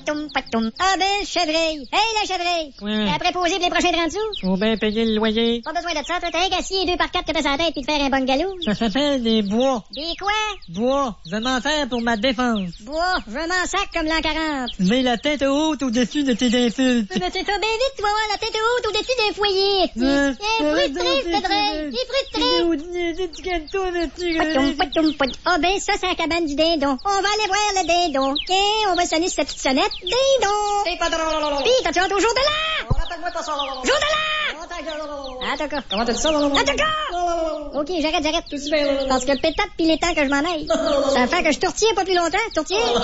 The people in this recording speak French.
Ah ben, chevreuil. Hey, la chevreuil. Ouais. T'es après posé pour les prochains 30 sous? Faut bien payer le loyer. Pas besoin de ça, toi. T'as rien qu'à scier 2 par 4 que t'as sur la tête pis te faire un bungalow. Ça s'appelle des bois. Des quoi? Bois. Je vais m'en faire pour ma défense. Bois, je m'en sac comme l'an 40. Mets la tête haute au-dessus de tes insultes. Mais c'est ça, bien vite, tu vas avoir la tête haute au-dessus d'un foyer. Il est frustré, Cédric. Il est frustré. Ah ben, ça, c'est la cabane du dindon. On va aller voir le dindon. OK, on va sonner sa petite sonnette. Dindon. Pis, t'as-tu hâte au jour de l'an? Jour de l'an! Ah, d'accord. Comment t'as dit ça? Ah, d'accord! OK, j'arrête. Parce que pétape pis les temps que je m'en aille. Ça va faire que je tourtiens pas plus longtemps. Tourtiens.